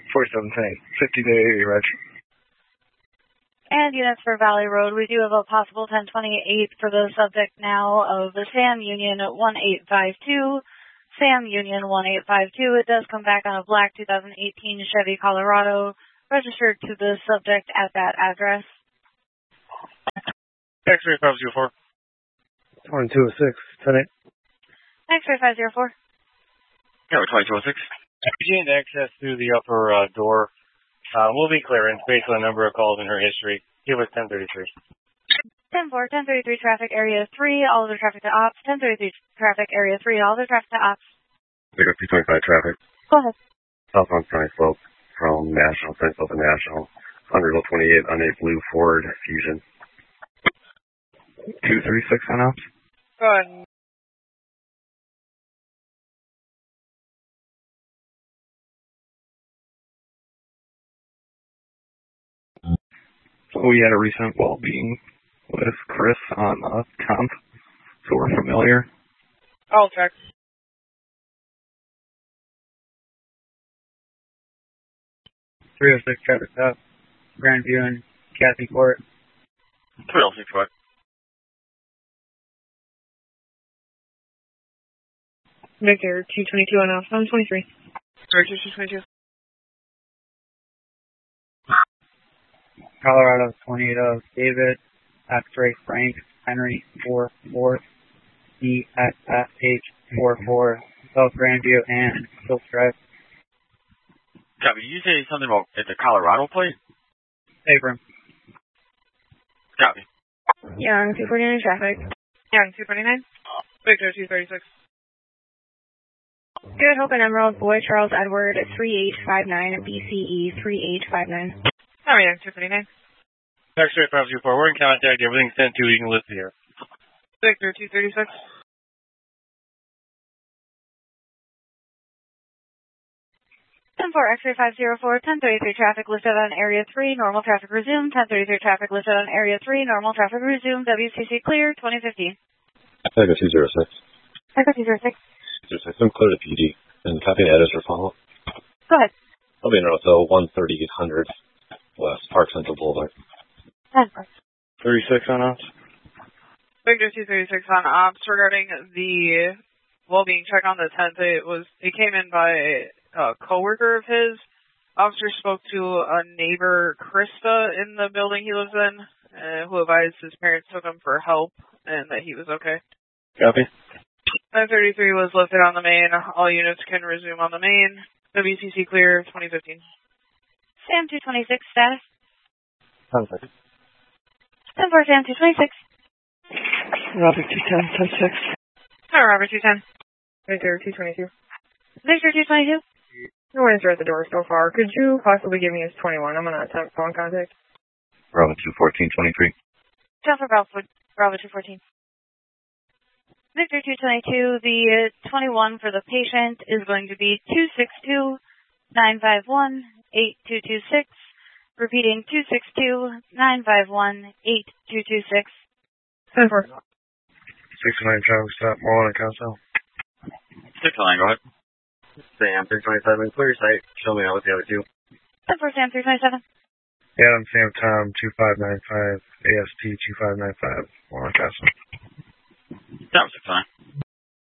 4710, 50 to 80, Reg. And units for Valley Road, we do have a possible 1028 for the subject now of the Sam Union 1852. Sam Union 1852. It does come back on a black 2018 Chevy Colorado, registered to the subject at that address. X-ray 504. 2206, 10-8. X-ray 504. Yeah, 2206. Gained access through the upper door. Will be clearance based on the number of calls in her history. Give us 1033. 10-4, 1033 traffic area 3, all other traffic to ops. 1033 traffic area 3, all other traffic to ops. Pick up 225 traffic. Go ahead. Southbound Sunny Slope from National, Sunny Slope to National. Underhill 28 on a blue Ford Fusion. 236 on ops. Go ahead. So we had a recent well-being with Chris on comp, so we're familiar. I'll check. .306 traffic stop, Grandview and Kathy Court. 306, what? Victor 222 on off. 723. Victor 222. Colorado 28 of David, X-ray Frank, Henry 44, DXFH 44, South Grandview and Silk Drive. Copy. Did you say something about the Colorado plate? Abram. Copy. Young 249 traffic. Young 249. Victor 236. Good Hope and Emerald, Boy Charles Edward 3859, BCE 3859. Oh, yeah, 249. X-ray 524. We're in contact. Everything's sent to you. You can list here. Victor 236. 10-4, X-ray 504, 1033 traffic listed on area 3, normal traffic resumed. 1033 traffic listed on area 3, normal traffic resumed. WCC clear, 2015. Echo 206. Echo 206. 206. I'm clear to PD. And copy the address for follow-up. Go ahead. I'll be in Rothel, 13800 West Park Central Boulevard. 10-4. 36 on ops. Victor 236 on ops regarding the well-being check on the 10th. It came in by a coworker of his. Officer spoke to a neighbor, Krista, in the building he lives in, who advised his parents took him for help and that he was okay. Copy. 933 was lifted on the main. All units can resume on the main. WCC clear, 2015. Sam 226 status. 10-6. 10-4, Sam 226. Robert 210, 10-6. Hi, Robert 210. Victor 222. Victor 222. No answer at the door so far. Could you possibly give me his 21? I'm going to attempt phone contact. Bravo 21423. Down for Bravo 214. Victor 222, the 21 for the patient is going to be 262-951-8226. Repeating 262-951-8226. 10-4. 69 traffic stop, Marlon and Council. 69, go ahead. Sam 327, clear your site. Show me out with the other two. 10-4, Sam 327. Adam Sam Tom 2595, AST 2595, Marlon Council. That was 69.